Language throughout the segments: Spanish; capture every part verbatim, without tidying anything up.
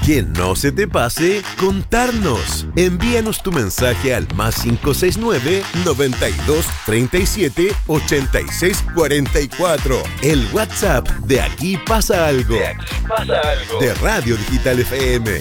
Que no se te pase contarnos. Envíanos tu mensaje al más cinco seis nueve, noventa y dos, treinta y siete, ochenta y seis, cuarenta y cuatro. El WhatsApp de Aquí Pasa Algo. De Aquí Pasa Algo. De Radio Digital F M.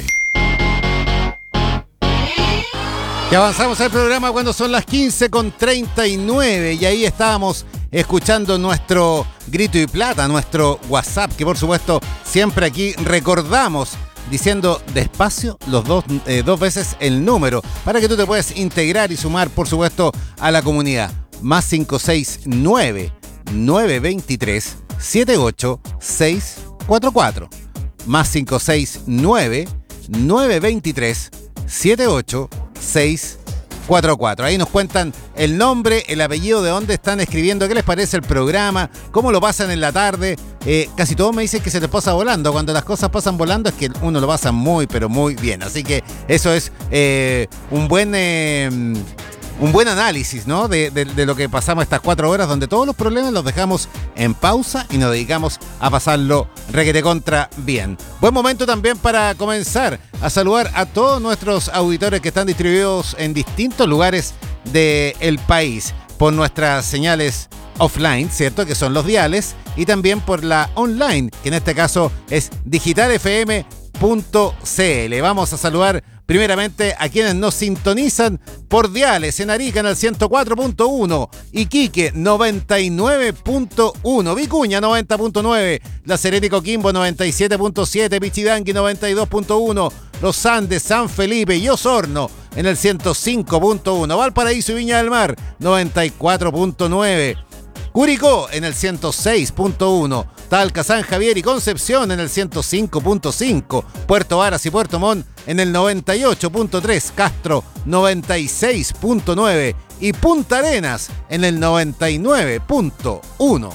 Y avanzamos al programa cuando son las quince con treinta y nueve y ahí estábamos escuchando nuestro grito y plata, nuestro WhatsApp, que por supuesto siempre aquí recordamos diciendo despacio los dos, eh, dos veces el número para que tú te puedas integrar y sumar por supuesto a la comunidad. Más cinco seis nueve, nueve dos tres, siete ocho seis cuatro cuatro. Más cinco seis nueve, nueve dos tres, siete ocho seis cuatro cuatro. Ahí nos cuentan el nombre, el apellido, de dónde están escribiendo, qué les parece el programa, cómo lo pasan en la tarde. Eh, casi todos me dicen que se les pasa volando. Cuando las cosas pasan volando es que uno lo pasa muy, pero muy bien. Así que eso es eh, un buen... Eh, Un buen análisis, ¿no? De, de, de lo que pasamos estas cuatro horas, donde todos los problemas los dejamos en pausa y nos dedicamos a pasarlo requete contra bien. Buen momento también para comenzar a saludar a todos nuestros auditores que están distribuidos en distintos lugares del país por nuestras señales offline, ¿cierto? Que son los diales, y también por la online, que en este caso es digital f m punto c l. Vamos a saludar primeramente a quienes nos sintonizan por diales en Arica en el ciento cuatro punto uno, Iquique noventa y nueve punto uno, Vicuña noventa punto nueve, La Serena y Coquimbo noventa y siete punto siete, Pichidangui noventa y dos punto uno, Los Andes, San Felipe y Osorno en el ciento cinco punto uno, Valparaíso y Viña del Mar noventa y cuatro punto nueve, Curicó en el ciento seis punto uno, Talca, San Javier y Concepción en el ciento cinco punto cinco, Puerto Varas y Puerto Montt en el noventa y ocho punto tres, Castro noventa y seis punto nueve y Punta Arenas en el noventa y nueve punto uno.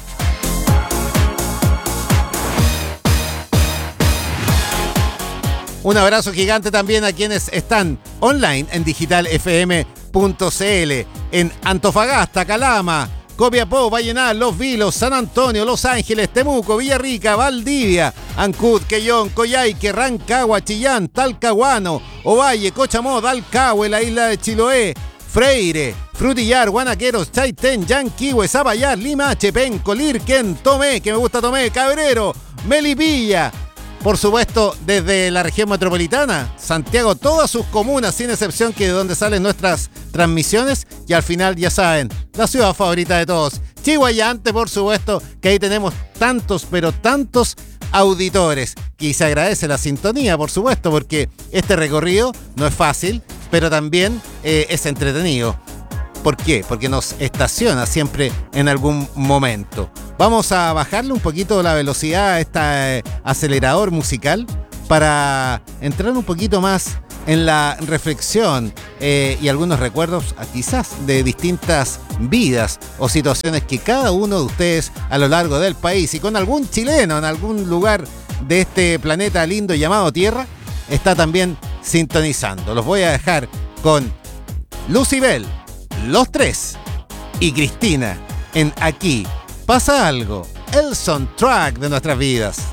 Un abrazo gigante también a quienes están online en digital f m punto c l, en Antofagasta, Calama, Copiapó, Vallenar, Los Vilos, San Antonio, Los Ángeles, Temuco, Villarrica, Valdivia, Ancud, Quellón, Coyhaique, Rancagua, Chillán, Talcahuano, Ovalle, Cochamó, Dalcahue, la isla de Chiloé, Freire, Frutillar, Guanaqueros, Chaitén, Yanquihue, Zapallar, Limache, Penco, Lirquén, Tomé, que me gusta Tomé, Cabrero, Melipilla. Por supuesto, desde la región metropolitana, Santiago, todas sus comunas, sin excepción, que de donde salen nuestras transmisiones. Y al final, ya saben, la ciudad favorita de todos, Chihuayante, por supuesto, que ahí tenemos tantos, pero tantos auditores. Y se agradece la sintonía, por supuesto, porque este recorrido no es fácil, pero también eh, es entretenido. ¿Por qué? Porque nos estaciona siempre en algún momento. Vamos a bajarle un poquito la velocidad a este acelerador musical para entrar un poquito más en la reflexión eh, y algunos recuerdos quizás de distintas vidas o situaciones que cada uno de ustedes a lo largo del país y con algún chileno en algún lugar de este planeta lindo llamado Tierra está también sintonizando. Los voy a dejar con Lucibel, Los Tres y Cristina en Aquí Pasa Algo, el soundtrack de nuestras vidas.